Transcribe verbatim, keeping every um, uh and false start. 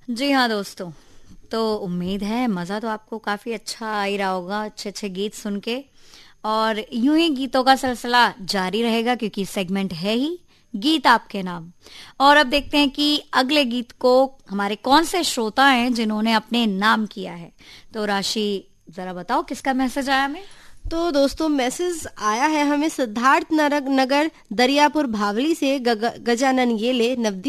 जी हाँ दोस्तों, तो उम्मीद है मज़ा तो आपको काफ़ी अच्छा आ ही रहा होगा अच्छे अच्छे गीत सुन के। और यूं ही गीतों का सिलसिला जारी रहेगा क्योंकि सेगमेंट है ही गीत आपके नाम। और अब देखते हैं कि अगले गीत को हमारे कौन से श्रोता हैं जिन्होंने अपने नाम किया है। तो राशि, जरा बताओ किसका मैसेज आया हमें। तो दोस्तों मैसेज आया है हमें सिद्धार्थ नरग नगर दरियापुर भावली से। गग, गजानन येले नवदीप